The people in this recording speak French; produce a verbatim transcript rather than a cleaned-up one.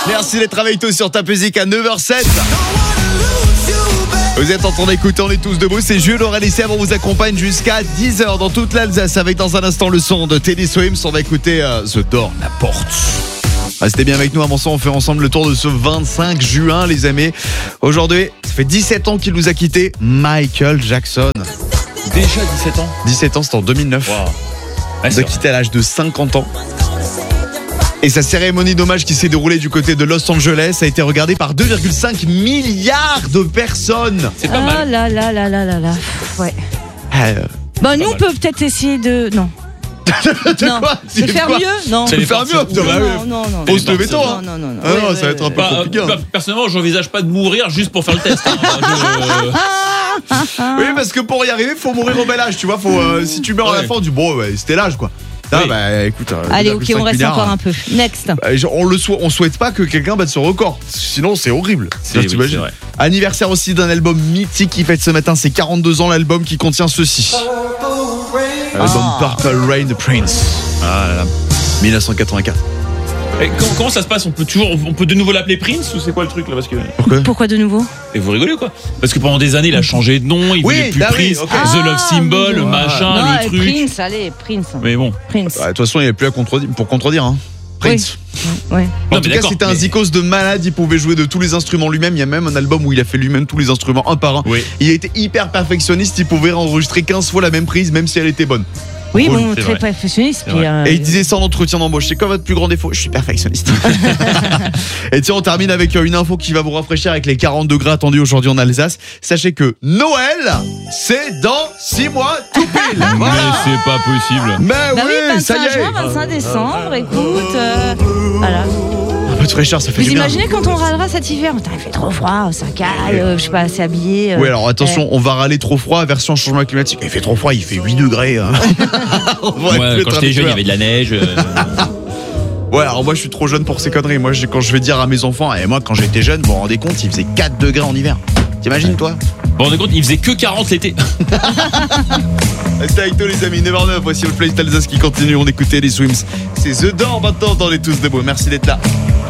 Merci d'être avec nous sur Top Music à neuf heures sept. Vous êtes en train d'écouter, on est tous debout. C'est Jules, Aurel et Seb, on vous accompagne jusqu'à dix heures dans toute l'Alsace avec dans un instant le son de Teddy Swims. On va écouter euh, The Door, la porte. Restez bien avec nous, à mon sens, on fait ensemble le tour de ce vingt-cinq juin, les amis. Aujourd'hui, ça fait dix-sept ans qu'il nous a quittés, Michael Jackson. Déjà dix-sept ans dix-sept ans, c'était en deux mille neuf. Wow. Il nous a quitté à l'âge de cinquante ans. Et sa cérémonie d'hommage qui s'est déroulée du côté de Los Angeles a été regardée par deux virgule cinq milliards de personnes. C'est pas ah mal. là là là là là là. Ouais. Euh, Bon, nous on peut peut-être essayer de. Non. de non. quoi De faire quoi mieux. Non. Tu peux faire mieux. Non, Putain, bah, non, non, non. Faut se lever tôt, hein. Non, non, non. Ah non, Ouais, ça va ouais, être un peu Bah, compliqué. euh, hein. bah, personnellement, j'envisage pas de mourir juste pour faire le test. hein. Je- Oui, parce que pour y arriver, faut mourir au bel âge, tu vois. Faut, euh, si tu meurs à la Ouais. fin, du bon, ouais, c'était l'âge, quoi. Ah, Oui. bah écoute. euh, Allez, deux ok, virgule cinq on reste milliards, encore un peu. Next. euh, genre, on le souhaite, on souhaite pas que quelqu'un batte ce record. Sinon, c'est horrible. C'est- oui, t'imagines. c'est vrai. Anniversaire aussi d'un album mythique qui fête ce matin ses quarante-deux ans, l'album qui contient ceci. L'album Purple Rain de Prince. Ah là là. mille neuf cent quatre-vingt-quatre. Et comment, comment ça se passe? On peut toujours, on peut de nouveau l'appeler Prince ou c'est quoi le truc là? Parce que Pourquoi Pourquoi de nouveau? et vous rigolez quoi? Parce que pendant des années, il a changé de nom, il Oui, voulait plus bah oui, Prince, ok. The Love Symbol, Ah, le oui. machin, Non, le et truc. Prince, allez, Prince. Mais bon. Prince. Bah, de toute façon, il n'y avait plus à contredire, pour contredire. Hein. Prince. Ouais. En Non, tout mais cas, d'accord, c'était un mais- zikos de malade. Il pouvait jouer de tous les instruments lui-même. Il y a même un album où il a fait lui-même tous les instruments un par un. Oui. Il était hyper perfectionniste. Il pouvait enregistrer quinze fois la même prise, même si elle était bonne. Oui, Cool, bon, c'est très vrai. perfectionniste. C'est puis, vrai. euh, Et il disait ça en entretien d'embauche. C'est quoi votre plus grand défaut? Je suis perfectionniste. Et tiens, on termine avec une info qui va vous rafraîchir avec les quarante degrés attendus aujourd'hui en Alsace. Sachez que Noël, c'est dans six mois tout pile. Mais Voilà. c'est pas possible. Mais Bah oui, oui, ça y vingt-cinq est. juin, vingt-cinq décembre, écoute. euh, Voilà. Un peu de fraîcheur, ça fait Vous du bien. imaginez quand on râlera cet hiver? Putain, il fait trop froid, ça cale, euh, je sais pas, assez habillé. euh, Oui, alors attention, on va râler trop froid, version changement climatique. Il fait trop froid, il fait huit degrés. hein. On va Moi, être quand j'étais jeune, il y habitué. avait de la neige. euh, Ouais, alors moi je suis trop jeune pour ces conneries. Moi, j'ai- quand je vais dire à mes enfants, et moi quand j'étais jeune, vous vous rendez compte, il faisait quatre degrés en hiver. T'imagines, toi? Bon, on est compte, il faisait que quarante l'été. Restez avec nous, les amis. neuf heures neuf, voici le playlist Alsace qui continue. On écoutait les Swims. C'est The Door maintenant dans les Tous Debout. Merci d'être là.